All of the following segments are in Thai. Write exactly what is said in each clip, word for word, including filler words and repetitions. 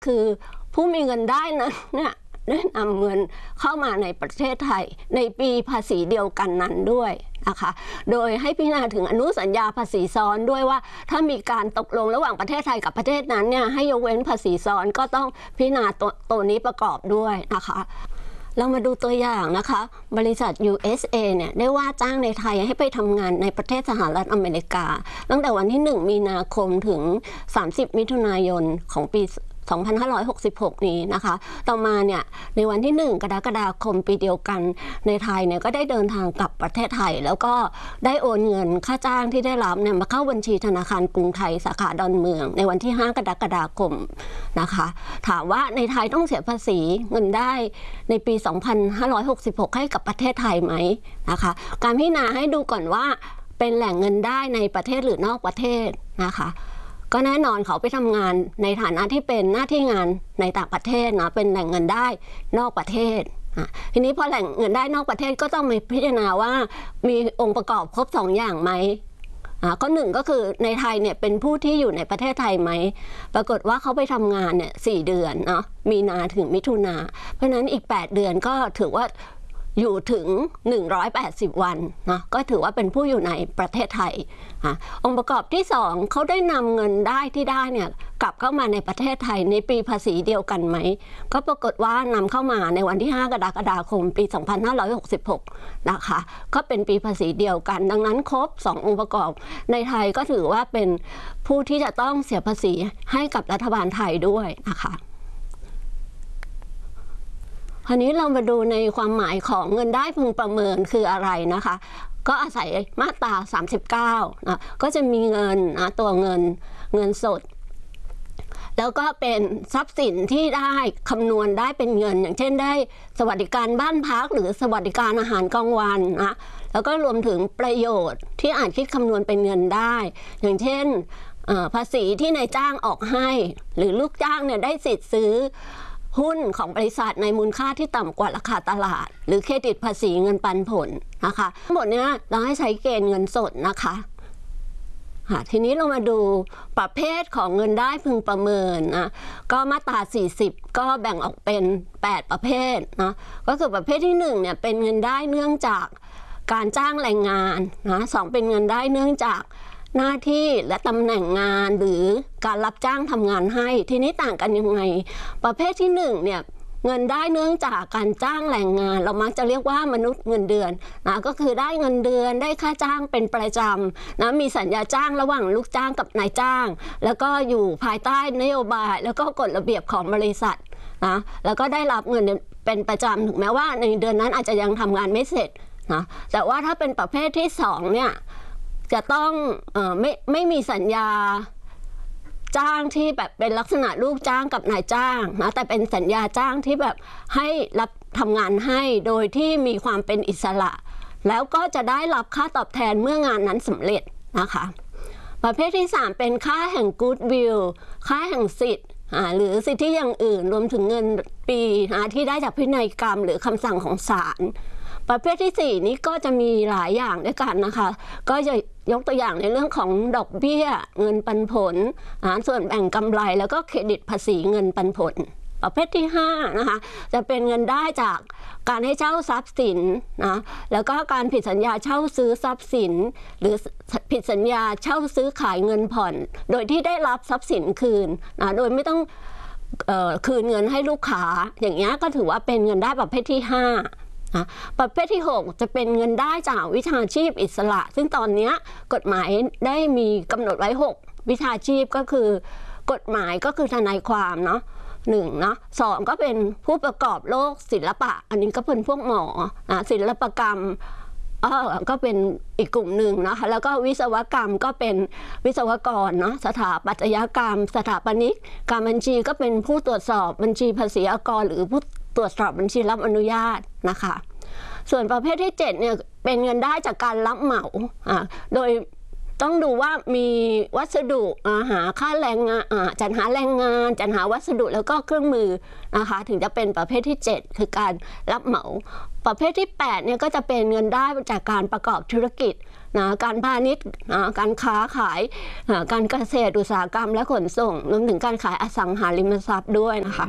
คือผู้มีเงินได้นั้นเนี่ยได้นำเงินเข้ามาในประเทศไทยในปีภาษีเดียวกันนั้นด้วยนะคะโดยให้พิจารณาถึงอนุสัญญาภาษีซ้อนด้วยว่าถ้ามีการตกลงระหว่างประเทศไทยกับประเทศนั้นเนี่ยให้ยกเว้นภาษีซ้อนก็ต้องพิจารณาตัวตัวนี้ประกอบด้วยนะคะเรามาดูตัวอย่างนะคะบริษัท ยู เอส เอ เนี่ยได้ว่าจ้างในไทยให้ไปทำงานในประเทศสหรัฐอเมริกาตั้งแต่วันที่หนึ่งมีนาคมถึงสามสิบมิถุนายนของปีสองพันห้าร้อยหกสิบหกนี้นะคะต่อมาเนี่ยในวันที่หนึ่งกรกฎาคมปีเดียวกันในไทยเนี่ยก็ได้เดินทางกลับประเทศไทยแล้วก็ได้โอนเงินค่าจ้างที่ได้รับเนี่ยมาเข้าบัญชีธนาคารกรุงไทยสาขาดอนเมืองในวันที่ห้ากรกฎาคมนะคะถามว่าในไทยต้องเสียภาษีเงินได้ในปีสองพันห้าร้อยหกสิบหกให้กับประเทศไทยไหมนะคะการพิจารณาให้ดูก่อนว่าเป็นแหล่งเงินได้ในประเทศหรือนอกประเทศนะคะก็แน่นอนเขาไปทำงานในฐานะที่เป็นหน้าที่งานในต่างประเทศนะเป็นแหล่งเงินได้นอกประเทศทีนี้พอแหล่งเงินได้นอกประเทศก็ต้องมาพิจารณาว่ามีองค์ประกอบครบสองอย่างไหมก็หนึ่งก็คือในไทยเนี่ยเป็นผู้ที่อยู่ในประเทศไทยไหมปรากฏว่าเขาไปทำงานเนี่ยสี่เดือนเนาะมีนาถึงมิถุนาเพราะฉะนั้นอีกแปดเดือนก็ถือว่าอยู่ถึงหนึ่งร้อยแปดสิบวันนะก็ถือว่าเป็นผู้อยู่ในประเทศไทยอองค์ประกอบที่สองเขาได้นำเงินได้ที่ได้เนี่ยกลับเข้ามาในประเทศไทยในปีภาษีเดียวกันไหมก็ปรากฏว่านำเข้ามาในวันที่ห้ากรกฎาคมปีสองพันห้าร้อยหกสิบหกนะคะก็เป็นปีภาษีเดียวกันดังนั้นครบสององค์ประกอบในไทยก็ถือว่าเป็นผู้ที่จะต้องเสียภาษีให้กับรัฐบาลไทยด้วยนะคะคราวนี้เรามาดูในความหมายของเงินได้พึงประเมินคืออะไรนะคะก็อาศัยมาตราสามสิบเก้านะก็จะมีเงินนะตัวเงินเงินสดแล้วก็เป็นทรัพย์สินที่ได้คำนวณได้เป็นเงินอย่างเช่นได้สวัสดิการบ้านพักหรือสวัสดิการอาหารกลางวันนะแล้วก็รวมถึงประโยชน์ที่อาจคิดคำนวณเป็นเงินได้อย่างเช่นภาษีที่นายจ้างออกให้หรือลูกจ้างเนี่ยได้สิทธิ์ซื้อหุ้นของบริษัทในมูลค่าที่ต่ำกว่าราคาตลาดหรือเครดิตภาษีเงินปันผลนะคะทั้งหมดนี้เราให้ใช้เกณฑ์เงินสดนะคะทีนี้เรามาดูประเภทของเงินได้พึงประเมินนะก็มาตราสี่สิบก็แบ่งออกเป็นแปดประเภทนะก็คือประเภทที่หนึ่งเนี่ยเป็นเงินได้เนื่องจากการจ้างแรงงานนะสองเป็นเงินได้เนื่องจากหน้าที่และตำแหน่งงานหรือการรับจ้างทำงานให้ทีนี้ต่างกันยังไงประเภทที่หนึ่งเนี่ยเงินได้เนื่องจากการจ้างแรงงานเรามักจะเรียกว่ามนุษย์เงินเดือนนะก็คือได้เงินเดือนได้ค่าจ้างเป็นประจำนะมีสัญญาจ้างระหว่างลูกจ้างกับนายจ้างแล้วก็อยู่ภายใต้นโยบายแล้วก็กฎระเบียบของบริษัทนะแล้วก็ได้รับเงินเป็นประจำถึงแม้ว่าในเดือนนั้นอาจจะยังทำงานไม่เสร็จนะแต่ว่าถ้าเป็นประเภทที่สองเนี่ยจะต้องเอ่อไม่ไม่มีสัญญาจ้างที่แบบเป็นลักษณะลูกจ้างกับนายจ้างนะแต่เป็นสัญญาจ้างที่แบบให้รับทำงานให้โดยที่มีความเป็นอิสระแล้วก็จะได้รับค่าตอบแทนเมื่องานนั้นสำเร็จนะคะประเภทที่สามเป็นค่าแห่ง Goodwill ค่าแห่งสิทธิ์หรือสิทธิอย่างอื่นรวมถึงเงินปีนะที่ได้จากพินัยกรรมหรือคำสั่งของศาลประเภทที่สี่นี้ก็จะมีหลายอย่างด้วยกันนะคะก็จะยกตัวอย่างในเรื่องของดอกเบี้ยเงินปันผลส่วนแบ่งกำไรแล้วก็เครดิตภาษีเงินปันผลประเภทที่ห้านะคะจะเป็นเงินได้จากการให้เช่าทรัพย์สินนะแล้วก็การผิดสัญญาเช่าซื้อทรัพย์สินหรือผิดสัญญาเช่าซื้อขายเงินผ่อนโดยที่ได้รับทรัพย์สินคืนนะโดยไม่ต้องเอ่อคืนเงินให้ลูกค้าอย่างนี้ก็ถือว่าเป็นเงินได้ประเภทที่ห้าประเภทที่หกจะเป็นเงินได้จากวิชาชีพอิสระซึ่งตอนนี้กฎหมายได้มีกำหนดไว้หกวิชาชีพก็คือกฎหมายก็คือทนายความเนาะหนึ่งเนาะสองก็เป็นผู้ประกอบโลกศิลปะอันนี้ก็เป็นพวกหมอศิลปกรรมเออก็เป็นอีกกลุ่มหนึ่งนะคะแล้วก็วิศวกรรมก็เป็นวิศวกรเนาะสถาปัตยกรรมสถาปนิกการบัญชีก็เป็นผู้ตรวจสอบบัญชีภาษีอากรหรือผู้ตรวจสอบบัญชีรับอนุญาตนะคะส่วนประเภทที่เจ็ดเนี่ยเป็นเงินได้จากการรับเหมาอ่าโดยต้องดูว่ามีวัสดุหาค่าแรงงานจัดหาแรงงานจัดหาวัสดุแล้วก็เครื่องมือนะคะถึงจะเป็นประเภทที่เจ็ดคือการรับเหมาประเภทที่แปดเนี่ยก็จะเป็นเงินได้จากการประกอบธุรกิจนะการพาณิชย์การค้าขายการเกษตรอุตสาหกรรมและขนส่งรวมถึงการขายอสังหาริมทรัพย์ด้วยนะคะ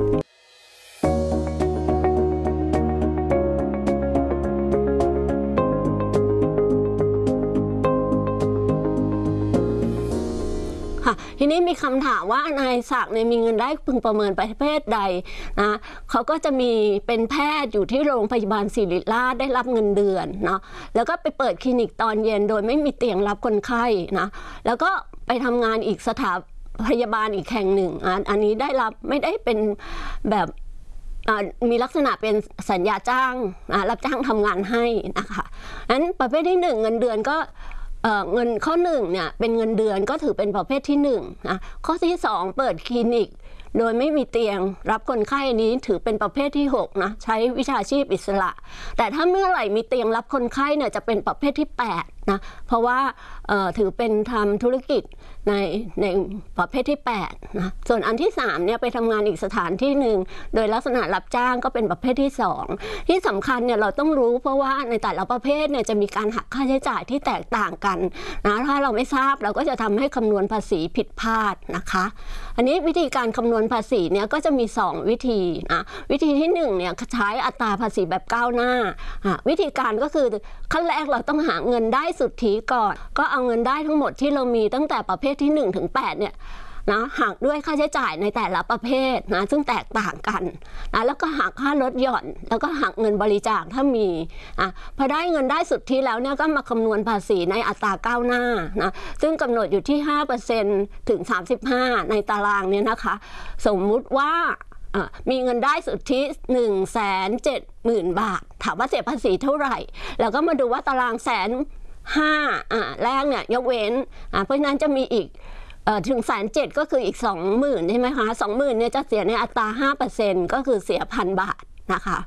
ทีนี้มีคำถามว่านายศักดิ์เนี่ยมีเงินได้พึงประเมินประเภทใดนะเขาก็จะมีเป็นแพทย์อยู่ที่โรงพยาบาลศิริราชได้รับเงินเดือนเนาะแล้วก็ไปเปิดคลินิกตอนเย็นโดยไม่มีเตียงรับคนไข้นะแล้วก็ไปทำงานอีกสถาพยาบาลอีกแห่งหนึ่งอันนี้ได้รับไม่ได้เป็นแบบมีลักษณะเป็นสัญญาจ้างรับจ้างทำงานให้นะคะนั้นประเภทที่หนึ่งเงินเดือนก็เงินข้อหนึ่งเนี่ยเป็นเงินเดือนก็ถือเป็นประเภทที่หนึ่งนะข้อที่สองเปิดคลินิกโดยไม่มีเตียงรับคนไข้นี้ถือเป็นประเภทที่หกนะใช้วิชาชีพอิสระแต่ถ้าเมื่อไหร่มีเตียงรับคนไข้เนี่ยจะเป็นประเภทที่แปดนะเพราะว่าถือเป็นทำธุรกิจในในประเภทที่แปดนะส่วนอันที่สามเนี่ยไปทำงานอีกสถานที่หนึ่งโดยลักษณะรับจ้างก็เป็นประเภทที่สองที่สำคัญเนี่ยเราต้องรู้เพราะว่าในแต่ละประเภทเนี่ยจะมีการหักค่าใช้จ่ายที่แตกต่างกันนะถ้าเราไม่ทราบเราก็จะทำให้คำนวณภาษีผิดพลาดนะคะอันนี้วิธีการคำนวณภาษีเนี่ยก็จะมีสองวิธีนะวิธีที่หนึ่งเนี่ยใช้อัตราภาษีแบบก้าวหน้าวิธีการก็คือขั้นแรกเราต้องหาเงินได้สุทธิก่อนก็เอาเงินได้ทั้งหมดที่เรามีตั้งแต่ประเภทที่หนึ่งถึงแปดเนี่ยนะหักด้วยค่าใช้จ่ายในแต่ละประเภทนะซึ่งแตกต่างกันนะแล้วก็หักค่าลดหย่อนแล้วก็หักเงินบริจาคถ้ามีอ่ะพอได้เงินได้สุทธิแล้วเนี่ยก็มาคำนวณภาษีในอัตราก้าวหน้านะซึ่งกำหนดอยู่ที่ ห้าเปอร์เซ็นต์ ถึง สามสิบห้า ในตารางเนี่ยนะคะสมมุติว่ามีเงินได้สุทธิ หนึ่งแสนเจ็ดหมื่น บาทถามว่าเสียภาษีเท่าไหร่แล้วก็มาดูว่าตารางแสนห้าอ่าแรกเนี่ยยกเว้นอ่าเพราะฉะนั้นจะมีอีกเอ่อถึงแสนเจ็ดก็คืออีกสองหมื่นใช่ไหมคะสองหมื่นเนี่ยจะเสียในอัตราห้าเปอร์เซ็นต์ก็คือเสียพันบาทนะคะ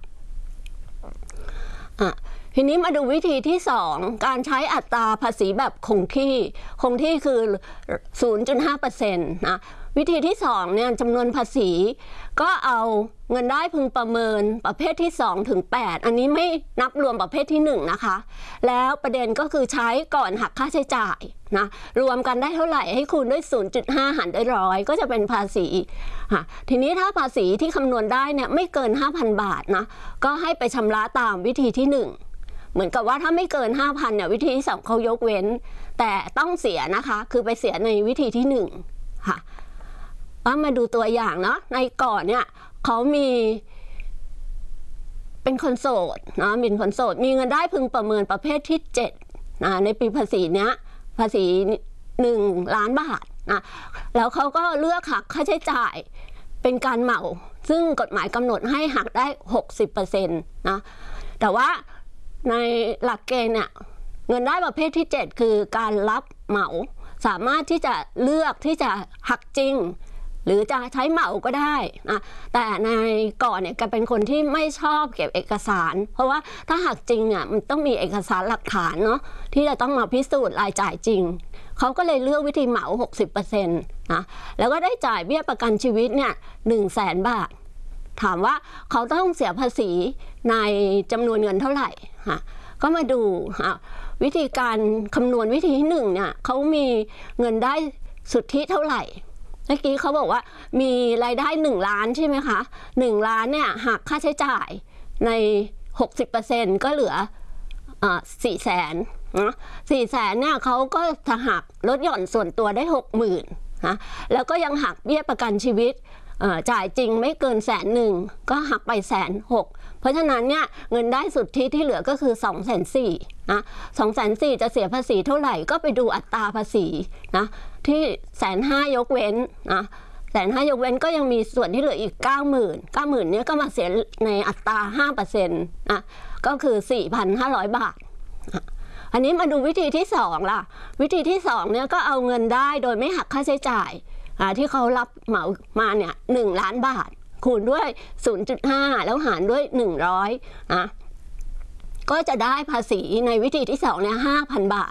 อ่ะทีนี้มาดูวิธีที่สองการใช้อัตราภาษีแบบคงที่คงที่คือ ศูนย์จุดห้าเปอร์เซ็นต์ นะวิธีที่สองเนี่ยจำนวนภาษีก็เอาเงินได้พึงประเมินประเภทที่สองถึงแปดอันนี้ไม่นับรวมประเภทที่หนึ่งนะคะแล้วประเด็นก็คือใช้ก่อนหักค่าใช้จ่ายนะรวมกันได้เท่าไหร่ให้คูณด้วย ศูนย์จุดห้า หารด้วยร้อยก็จะเป็นภาษีทีนี้ถ้าภาษีที่คำนวณได้เนี่ยไม่เกิน ห้าพัน บาทนะก็ให้ไปชำระตามวิธีที่หนึ่งเหมือนกับว่าถ้าไม่เกิน ห้าพัน เนี่ยวิธีที่สองเขายกเว้นแต่ต้องเสียนะคะคือไปเสียในวิธีที่หนึ่งค่ะมาดูตัวอย่างเนาะในก่อนเนี่ยเขามีเป็นคนโสดนะเป็นคนโสดมีเงินได้พึงประเมินประเภทที่เจ็ดนะในปีภาษีเนี้ยภาษีหนึ่งล้านบาทนะแล้วเขาก็เลือกหักค่าใช้จ่ายเป็นการเหมาซึ่งกฎหมายกำหนดให้หักได้ หกสิบเปอร์เซ็นต์ นะแต่ว่าในหลักเกณฑ์เนี่ยเงินได้ประเภทที่เจ็ดคือการรับเหมาสามารถที่จะเลือกที่จะหักจริงหรือจะใช้เหมาก็ได้นะแต่ในก่อนเนี่ยแกเป็นคนที่ไม่ชอบเก็บเอกสารเพราะว่าถ้าหักจริงเนี่ยมันต้องมีเอกสารหลักฐานเนาะที่จะต้องมาพิสูจน์รายจ่ายจริงเขาก็เลยเลือกวิธีเหมา หกสิบเปอร์เซ็นต์ นะแล้วก็ได้จ่ายเบี้ยประกันชีวิตเนี่ย หนึ่งแสน บาทถามว่าเขาต้องเสียภาษีในจำนวนเงินเท่าไหร่ฮะก็มาดูวิธีการคำนวณวิธีที่หนึ่งเนี่ยเขามีเงินได้สุทธิเท่าไหร่เมื่อกี้เขาบอกว่ามีรายได้หนึ่งล้านใช่ไหมคะหนึ่งล้านเนี่ยหักค่าใช้จ่ายใน หกสิบเปอร์เซ็นต์ ก็เหลืออ่า สี่แสน นะ สี่แสนเนี่ยเขาก็จะหักลดหย่อนส่วนตัวได้ หกหมื่น นะแล้วก็ยังหักเบี้ยประกันชีวิตจ่ายจริงไม่เกินแสนหนึ่งก็หักไปแสนหกเพราะฉะนั้นเนี่ยเงินได้สุทธิที่เหลือก็คือ สองแสนสี่ นะสองแสนสี่จะเสียภาษีเท่าไหร่ก็ไปดูอัตราภาษีนะที่แสนห้ายกเว้นนะแสนห้ายกเว้นก็ยังมีส่วนที่เหลืออีก เก้าหมื่น เก้าหมื่นเนี่ยก็มาเสียในอัตรา ห้าเปอร์เซ็นต์ นะก็คือ สี่พันห้าร้อย บาทอันนี้มาดูวิธีที่สองล่ะวิธีที่สองเนี่ยก็เอาเงินได้โดยไม่หักค่าใช้จ่ายที่เขารับเหมามาเนี่ยหนึ่งล้านบาทคูณด้วย ศูนย์จุดห้า แล้วหารด้วยหนึ่งร้อยนะก็จะได้ภาษีในวิธีที่สองเนี่ย ห้าพัน บาท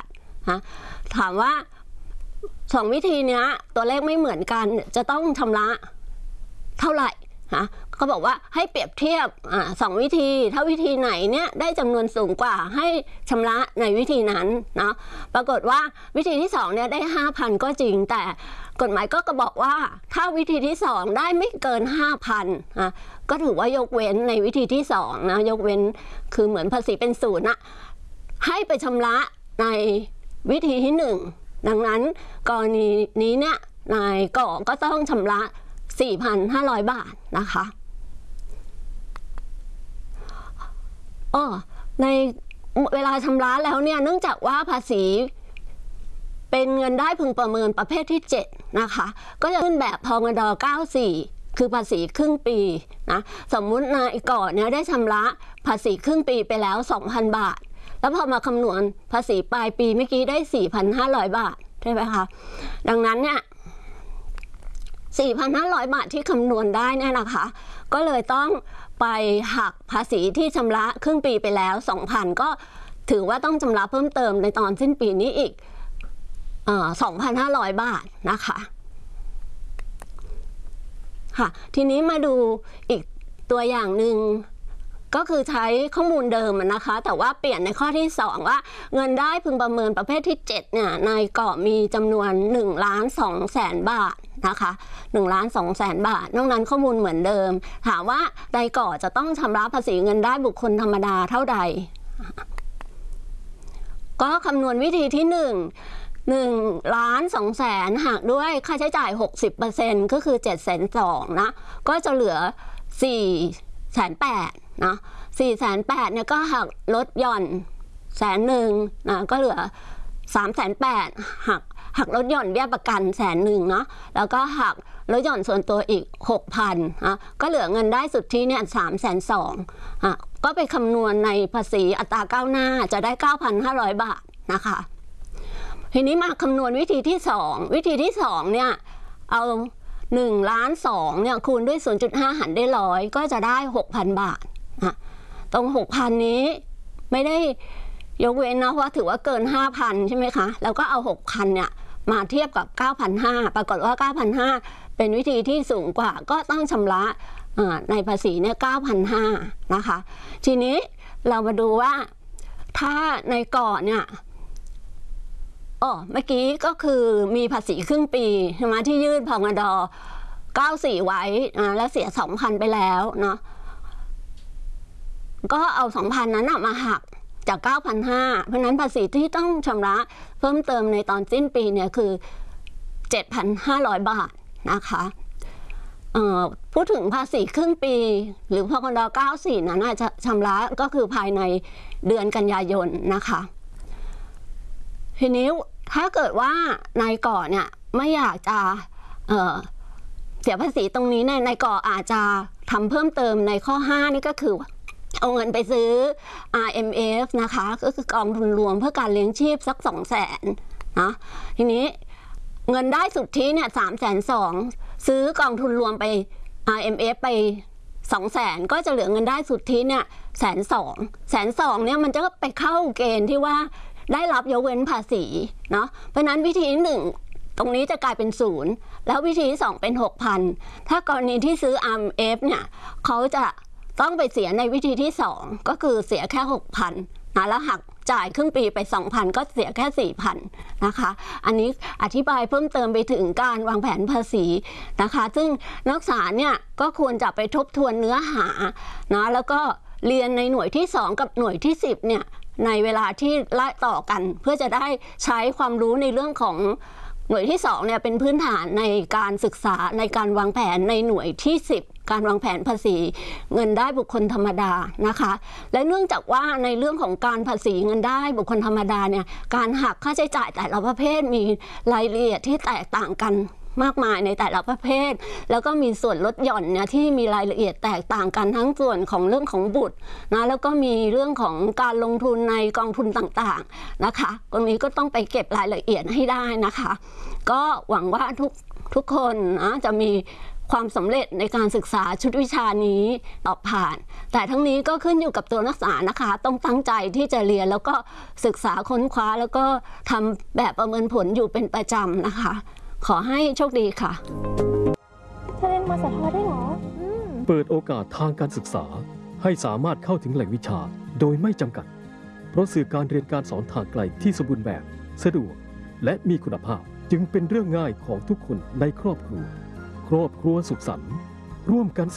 นะถามว่าสองวิธีนี้ตัวเลขไม่เหมือนกันจะต้องชำระเท่าไหร่นะเขาบอกว่าให้เปรียบเทียบอ่าสองวิธีถ้าวิธีไหนเนี่ยได้จำนวนสูงกว่าให้ชำระในวิธีนั้นนะปรากฏว่าวิธีที่สองเนี่ยได้ ห้าพัน ก็จริงแต่กฎหมายก็ก็บอกว่าถ้าวิธีที่สองได้ไม่เกิน ห้าพัน อ่ะก็ถือว่ายกเว้นในวิธีที่สองนะยกเว้นคือเหมือนภาษีเป็นศูนย์นะให้ไปชำระในวิธีที่หนึ่งดังนั้นกรณีนี้เนี่ยนายก่อก็ต้องชำระ สี่พันห้าร้อย บาทนะคะอ๋อในเวลาชำระแล้วเนี่ยเนื่องจากว่าภาษีเป็นเงินได้พึงประเมินประเภทที่เจ็ดนะคะก็จะขึ้นแบบพงดเก้าสิบสี่คือภาษีครึ่งปีนะสมมุตินายก่อเนี่ยได้ชำระภาษีครึ่งปีไปแล้ว สองพัน บาทแล้วพอมาคำนวณภาษีปลายปีเมื่อกี้ได้ สี่พันห้าร้อย บาทใช่ไหมคะดังนั้นเนี่ย สี่พันห้าร้อย บาทที่คำนวณได้เนี่ยนะคะก็เลยต้องไปหักภาษีที่ชำระครึ่งปีไปแล้ว สองพัน ก็ถือว่าต้องชำระเพิ่มเติมในตอนสิ้นปีนี้อีกเอ่อ สองพันห้าร้อย บาทนะคะค่ะทีนี้มาดูอีกตัวอย่างหนึ่งก็คือใช้ข้อมูลเดิมนะคะแต่ว่าเปลี่ยนในข้อที่สองว่าเงินได้พึงประเมินประเภทที่เจ็ดเนี่ยนายก่อมีจำนวนหนึ่งล้านสองแสนบาทนะคะหนึ่งล้านสองแสนบาทนอกนั้นข้อมูลเหมือนเดิมถามว่านายก่อจะต้องชำระภาษีเงินได้บุคคลธรรมดาเท่าใดก็คำนวณวิธีที่หนึ่งหนึ่งล้านสองแสนหักด้วยค่าใช้จ่าย หกสิบเปอร์เซ็นต์ ก็คือเจ็ดแสนสองนะก็จะเหลือสี่แสนแปดนะสี่แสนแปดเนี่ยก็หักลดหย่อนแสนหนึ่งนะก็เหลือสามแสนแปดหักหักลดหย่อนเบี้ยประกันแสนหนึ่งเนาะแล้วก็หักลดหย่อนส่วนตัวอีก หกพัน นะก็เหลือเงินได้สุทธิเนี่ยสามแสนสองอ่ะก็ไปคำนวณในภาษีอัตราก้าวหน้าจะได้ เก้าพันห้าร้อย บาทนะคะทีนี้มาคำนวณวิธีที่สองวิธีที่สองเนี่ยเอาหนึ่งล้านสองเนี่ยคูณด้วย ศูนย์จุดห้า หารได้ร้อยก็จะได้ หกพัน บาทนะตรง หกพัน นี้ไม่ได้ยกเว้นนะเพราะถือว่าเกิน ห้าพัน ใช่ไหมคะแล้วก็เอา หกพัน เนี่ยมาเทียบกับ เก้าพันห้าร้อย ปรากฏว่า เก้าพันห้าร้อย เป็นวิธีที่สูงกว่าก็ต้องชำระในภาษีเนี่ย เก้าพันห้าร้อย นะคะทีนี้เรามาดูว่าถ้าในก่อนเนี่ยอ๋อเมื่อกี้ก็คือมีภาษีครึ่งปีใช่ไหมที่ยื่นพงดเก้าสิบสี่ไว้นะแล้วเสีย สองพัน ไปแล้วเนาะก็เอา สองพัน นั้นมาหักจาก เก้าพันห้าร้อย เพราะนั้นภาษีที่ต้องชำระเพิ่มเติมในตอนสิ้นปีเนี่ยคือ เจ็ดพันห้าร้อย บาทนะคะพูดถึงภาษีครึ่งปีหรือพกดเก้าสิบสี่นั้นจะชำระก็คือภายในเดือนกันยายนนะคะทีนี้ถ้าเกิดว่านายก่อเนี่ยไม่อยากจะเอ่อเสียภาษีตรงนี้เนี่ยนายก่ออาจจะทำเพิ่มเติมในข้อห้านี่ก็คือเอาเงินไปซื้อ อาร์ เอ็ม เอฟ นะคะก็คือกองทุนรวมเพื่อการเลี้ยงชีพสัก สองแสน นะทีนี้เงินได้สุทธิเนี่ย สามแสนสอง ซื้อกองทุนรวมไป อาร์ เอ็ม เอฟ ไป สองแสน ก็จะเหลือเงินได้สุทธิเนี่ย แสนสอง แสนสองเนี่ยมันจะไปเข้าเกณฑ์ที่ว่าได้รับยกเว้นภาษีเนาะเพราะนั้นวิธีหนึ่งตรงนี้จะกลายเป็นศูนย์แล้ววิธีที่สองเป็น หกพัน ถ้ากรณีที่ซื้อ อาร์ เอ็ม เอฟ เนี่ยเขาจะต้องไปเสียในวิธีที่สองก็คือเสียแค่ หกพัน นะแล้วหักจ่ายครึ่งปีไป สองพัน ก็เสียแค่ สี่พัน นะคะอันนี้อธิบายเพิ่มเติมไปถึงการวางแผนภาษีนะคะซึ่งนักศึกษาเนี่ยก็ควรจะไปทบทวนเนื้อหานะแล้วก็เรียนในหน่วยที่สองกับหน่วยที่สิบเนี่ยในเวลาที่ไล่ต่อกันเพื่อจะได้ใช้ความรู้ในเรื่องของหน่วยที่สองเนี่ยเป็นพื้นฐานในการศึกษาในการวางแผนในหน่วยที่สิบการวางแผนภาษีเงินได้บุคคลธรรมดานะคะและเนื่องจากว่าในเรื่องของการภาษีเงินได้บุคคลธรรมดาเนี่ยการหักค่าใช้จ่ายแต่ละประเภทมีรายละเอียดที่แตกต่างกันมากมายในแต่ละประเภทแล้วก็มีส่วนลดหย่อนเนี่ยที่มีรายละเอียดแตกต่างกันทั้งส่วนของเรื่องของบุตรนะแล้วก็มีเรื่องของการลงทุนในกองทุนต่างๆนะคะตรงนี้ก็ต้องไปเก็บรายละเอียดให้ได้นะคะก็หวังว่าทุกทุกคนนะจะมีความสำเร็จในการศึกษาชุดวิชานี้สอบผ่าน แต่ทั้งนี้ก็ขึ้นอยู่กับตัวนักศึกษานะคะต้องตั้งใจที่จะเรียนแล้วก็ศึกษาค้นคว้าแล้วก็ทำแบบประเมินผลอยู่เป็นประจำนะคะขอให้โชคดีค่ะเธอเรียนมสทได้เหรอเปิดโอกาสทางการศึกษาให้สามารถเข้าถึงแหล่งวิชาโดยไม่จำกัดเพราะสื่อการเรียนการสอนทางไกลที่สมบูรณ์แบบสะดวกและมีคุณภาพจึงเป็นเรื่องง่ายของทุกคนในครอบครัวครอบครัวสุขสันต์ร่วมกัน